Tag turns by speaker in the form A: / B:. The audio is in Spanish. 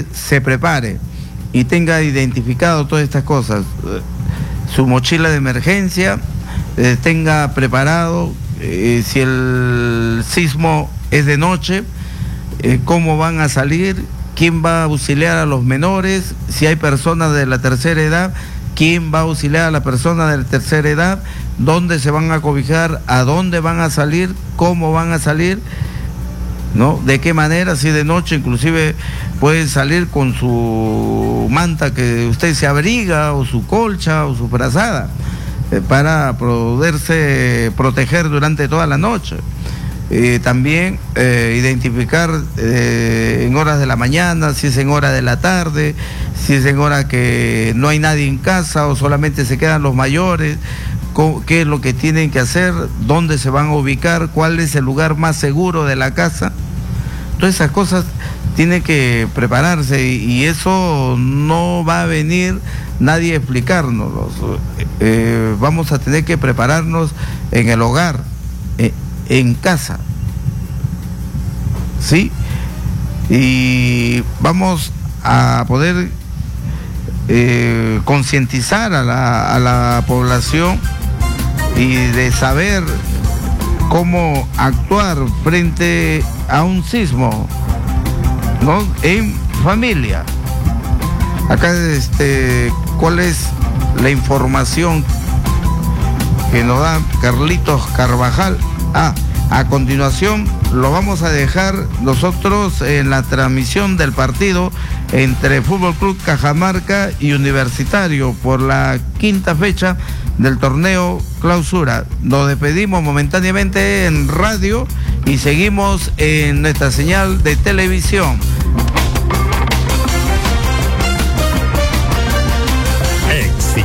A: que se prepare y tenga identificado todas estas cosas, su mochila de emergencia, tenga preparado, si el sismo es de noche, cómo van a salir, quién va a auxiliar a los menores, si hay personas de la tercera edad, quién va a auxiliar a la persona de la tercera edad, dónde se van a cobijar, a dónde van a salir, cómo van a salir, ¿no? De qué manera, si de noche inclusive puede salir con su manta que usted se abriga, o su colcha, o su frazada, para poderse proteger durante toda la noche. También identificar en horas de la mañana, si es en hora de la tarde, si es en hora que no hay nadie en casa o solamente se quedan los mayores, qué es lo que tienen que hacer, dónde se van a ubicar, cuál es el lugar más seguro de la casa. Todas esas cosas tienen que prepararse y eso no va a venir nadie a explicarnos. Vamos a tener que prepararnos en el hogar, en casa, ¿sí? Y vamos a poder concientizar a la población y de saber cómo actuar frente a un sismo, ¿no? En familia. Acá, ¿cuál es la información que nos da Carlitos Carvajal? A continuación lo vamos a dejar nosotros en la transmisión del partido entre Fútbol Club Cajamarca y Universitario por la quinta fecha del torneo Clausura. Nos despedimos momentáneamente en radio y seguimos en nuestra señal de televisión.